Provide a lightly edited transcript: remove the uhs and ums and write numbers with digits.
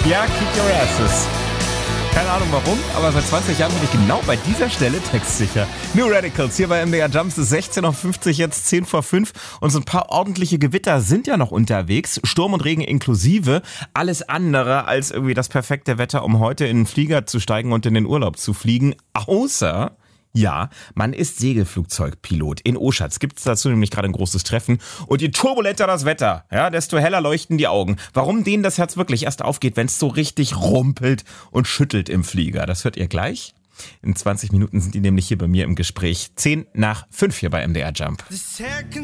Ja, kick your asses. Keine Ahnung warum, aber seit 20 Jahren bin ich genau bei dieser Stelle textsicher. New Radicals hier bei MDR Jumps ist 16.50 Uhr, jetzt 10 vor 5 und so ein paar ordentliche Gewitter sind ja noch unterwegs, Sturm und Regen inklusive, alles andere als irgendwie das perfekte Wetter, um heute in den Flieger zu steigen und in den Urlaub zu fliegen, außer... Ja, man ist Segelflugzeugpilot. In Oschatz gibt es dazu nämlich gerade ein großes Treffen. Und je turbulenter das Wetter, ja, desto heller leuchten die Augen. Warum denen das Herz wirklich erst aufgeht, wenn es so richtig rumpelt und schüttelt im Flieger. Das hört ihr gleich. In 20 Minuten sind die nämlich hier bei mir im Gespräch. 10 nach 5 hier bei MDR Jump.